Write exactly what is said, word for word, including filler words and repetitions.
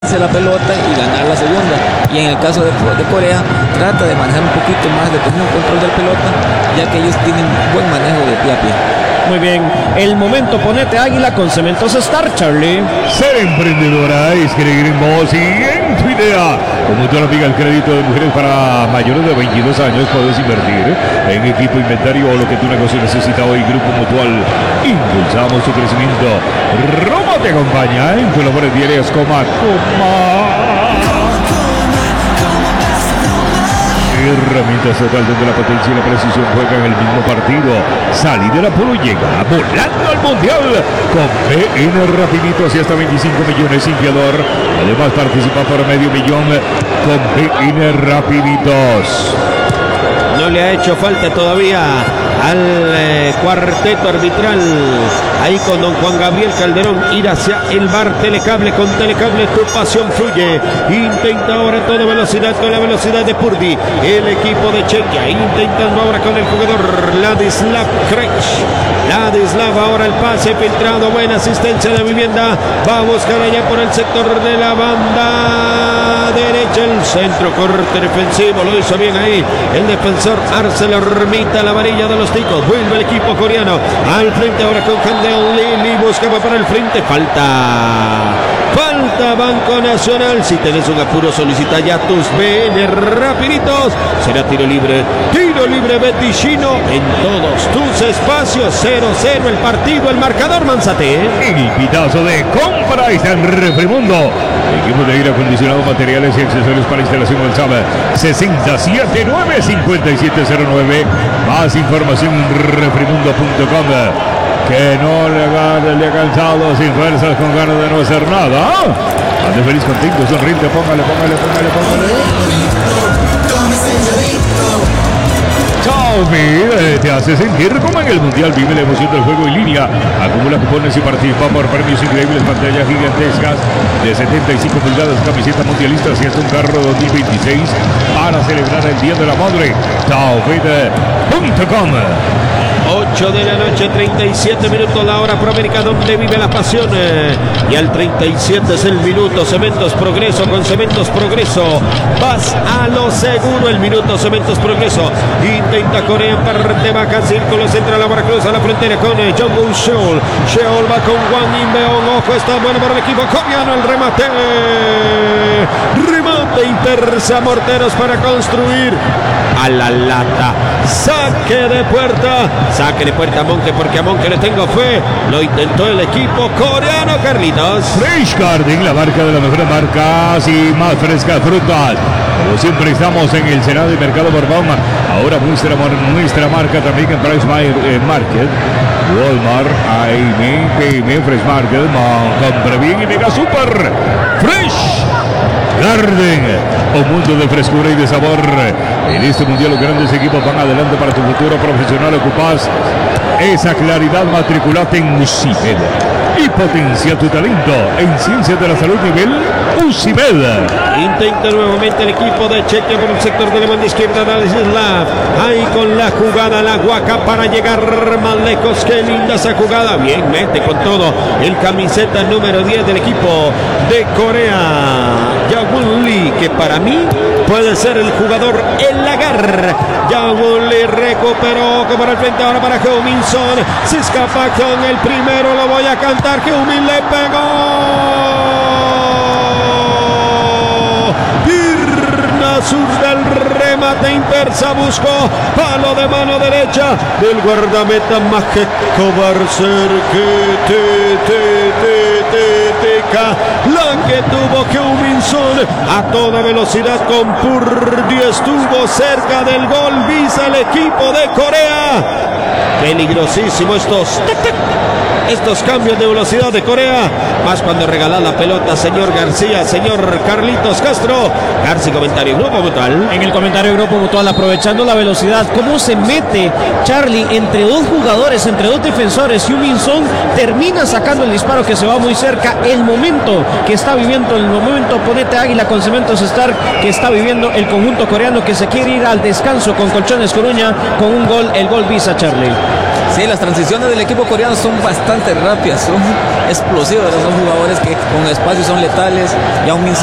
la pelota y ganar la segunda, y en el caso de, de Corea trata de manejar un poquito más, de tener un control de la pelota, ya que ellos tienen buen manejo de pie a pie. Muy bien, el momento ponete Águila con Cementos Star, Charlie. Ser emprendedora es creer en vos y en tu idea. Como tú amiga el crédito de mujeres para mayores de veintidós años, puedes invertir en equipo, inventario o lo que tu negocio necesita hoy. Grupo Mutual, impulsamos tu crecimiento. Roma te acompaña en tu labores diarias. Coma, coma. Herramientas total donde la potencia y la precisión juegan el mismo partido. Salí del apuro, llega volando al mundial con B N Rapidito hacia hasta veinticinco millones sin fiador. Además participa por medio millón con B N Rapiditos. No le ha hecho falta todavía al eh, cuarteto arbitral, ahí con don Juan Gabriel Calderón, ir hacia el bar Telecable. Con Telecable tu pasión fluye. Intenta ahora a toda velocidad, con la velocidad de Purdy, el equipo de Chequia, intentando ahora con el jugador Ladislav Krech. Ladislav ahora el pase filtrado, buena asistencia de Vivienda, va a buscar allá por el sector de la banda derecha, el centro, corte defensivo, lo hizo bien ahí el defensor Arcel Ermita, la varilla de los ticos. Vuelve el equipo coreano al frente ahora con Handel Lili, buscaba para el frente, falta falta Banco Nacional. Si tenés un apuro, solicita ya tus B N Rapiditos. Será tiro libre, tiro libre Beticino en todos tus espacios. Cero cero el partido, el marcador, Manzate. El pitazo de compra está en Refrimundo. Equipo de aire acondicionado, materiales y accesorios para instalación WhatsApp sesenta setenta y nueve cincuenta y siete cero nueve. Más información en refrimundo punto com. Que no le agarre, le ha cansado, sin fuerzas, con ganas de no hacer nada. Ande feliz, contento, sonriente, póngale, póngale, póngale, póngale. Chalby te hace sentir como en el Mundial. Vive la emoción del juego en línea. Acumula cupones y participa por premios increíbles. Pantallas gigantescas de setenta y cinco pulgadas, camisetas mundialistas y hasta un carro dos mil veintiséis para celebrar el Día de la Madre. Chalby punto com. ocho de la noche, treinta y siete minutos, la hora proamérica donde vive la pasión. Y al treinta y siete es el minuto. Cementos Progreso, con Cementos Progreso vas a lo seguro. El minuto Cementos Progreso. Intenta Corea en parte baja, círculo central, la barra cruza la frontera con Jong-un Sheol. Sheol va con Wang Inbeon. Ojo, está bueno para el equipo coreano. El remate. Remate Intersa Morteros para construir a la lata. Saque de puerta. Saque de puerta a Monke, porque a Monke le tengo fe. Lo intentó el equipo coreano, Carlitos. Fresh Garden, la marca de las mejores marcas y más fresca frutas. Como siempre estamos en el Senado y Mercado Borbón. Ahora nuestra, nuestra marca también en Price Market, Walmart, A M, P M, Fresh Market, compra bien y mega super. Fresh Garden, un mundo de frescura y de sabor. En este mundial los grandes equipos van adelante para tu futuro profesional. Ocupas esa claridad, matriculate en UCIMED y potencia tu talento en ciencias de la salud nivel UCIMED. Intenta nuevamente el equipo de Chequia por el sector de la banda izquierda. Ladislav ahí con la jugada, la guaca para llegar más lejos. Qué linda esa jugada, bien mete con todo el camiseta número diez del equipo de Corea, Jae-won Lee, que para mí puede ser el jugador, el lagar. Jae-won Lee recuperó para el frente ahora para Heung-min Son. Se escapa con el primero, lo voy a cantar. Heung-min le pegó. Pierna zurda, el remate Intersa, buscó palo de mano derecha del guardameta Majeco Barcer, que te, te, te, te, teca, la que tuvo Heung-min Son a toda velocidad con Purdy, estuvo cerca del gol, visa el equipo de Corea. Peligrosísimo estos estos cambios de velocidad de Corea, más cuando regala la pelota, señor García, señor Carlitos Castro. García, comentario Grupo Mutual. En el comentario Grupo Mutual, aprovechando la velocidad, cómo se mete Charlie entre dos jugadores, entre dos defensores. Heung-min Son termina sacando el disparo que se va muy cerca. El momento que está viviendo, el momento oponente Planeta Águila con Cementos Star que está viviendo el conjunto coreano que se quiere ir al descanso con Colchones Coruña con un gol, el gol visa, Charlie. Sí, las transiciones del equipo coreano son bastante rápidas, son explosivas, son jugadores que con espacio son letales y aún